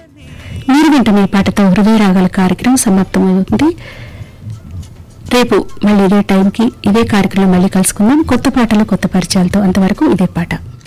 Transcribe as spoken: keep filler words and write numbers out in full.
మీరు వింటున్న ఈ పాటతో హృదయ రాగాల కార్యక్రమం సమాప్తమవుతుంది. రేపు మళ్ళీ ఇదే టైంకి ఇదే కార్యక్రమం మళ్ళీ కలుసుకుందాం. కొత్త పాటలు కొత్త పరిచయాలతో. అంతవరకు ఇదే పాట.